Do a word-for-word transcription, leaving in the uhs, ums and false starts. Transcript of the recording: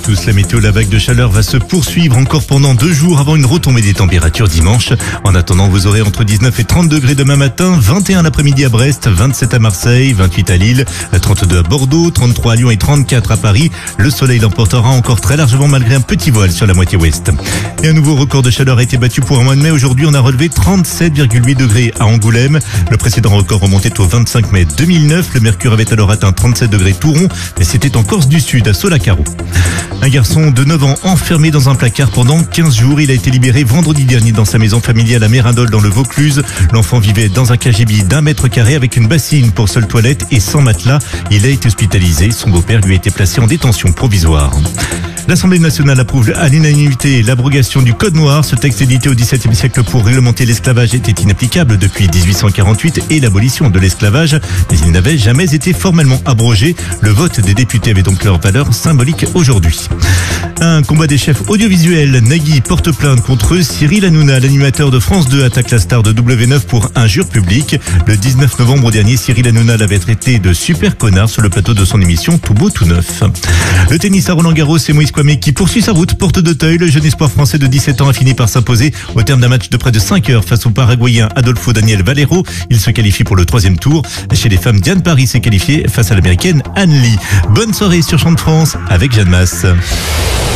tous. La météo, la vague de chaleur va se poursuivre encore pendant deux jours avant une retombée des températures dimanche. En attendant, vous aurez entre dix-neuf et trente degrés demain matin, vingt et un l'après-midi à Brest, vingt-sept à Marseille, vingt-huit à Lille, trente-deux à Bordeaux, trente-trois à Lyon et trente-quatre à Paris. Le soleil l'emportera encore très largement malgré un petit voile sur la moitié ouest. Et un nouveau record de chaleur a été battu pour un mois de mai. Aujourd'hui, on a relevé trente-sept virgule huit degrés à Angoulême. Le précédent record remontait au vingt-cinq mai deux mille neuf. Le mercure avait alors atteint trente-sept degrés tout rond, mais c'était en Corse du Sud, à Solacaro. Un garçon de neuf ans enfermé dans un placard pendant quinze jours. Il a été libéré vendredi dernier dans sa maison familiale à Mérindol dans le Vaucluse. L'enfant vivait dans un K G B d'un mètre carré avec une bassine pour seule toilette et sans matelas. Il a été hospitalisé. Son beau-père lui a été placé en détention provisoire. L'Assemblée nationale approuve à l'unanimité l'abrogation du Code noir. Ce texte édité au dix-septième siècle pour réglementer l'esclavage était inapplicable depuis dix-huit cent quarante-huit et l'abolition de l'esclavage, mais il n'avait jamais été formellement abrogé. Le vote des députés avait donc leur valeur symbolique aujourd'hui. Un combat des chefs audiovisuels. Nagui porte plainte contre Cyril Hanouna. L'animateur de France deux attaque la star de W neuf pour injure publique. Le dix-neuf novembre dernier, Cyril Hanouna l'avait traité de super connard sur le plateau de son émission Tout beau, tout neuf. Le tennis à Roland-Garros, c'est Moïse Kwame qui poursuit sa route porte d'Auteuil. Le jeune espoir français de dix-sept ans a fini par s'imposer au terme d'un match de près de cinq heures face au Paraguayen Adolfo Daniel Valero. Il se qualifie pour le troisième tour. Chez les femmes, Diane Paris s'est qualifiée face à l'américaine Anne Lee. Bonne soirée sur Champ de France avec Jeanne Masse.